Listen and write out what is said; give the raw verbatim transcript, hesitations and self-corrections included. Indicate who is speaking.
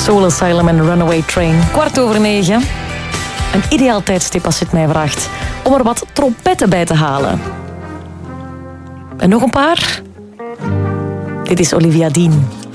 Speaker 1: Soul Asylum en Runaway Train. Kwart over negen. Een ideaal tijdstip als je het mij vraagt. Om er wat trompetten bij te halen. En nog een paar. Dit is Olivia Dean.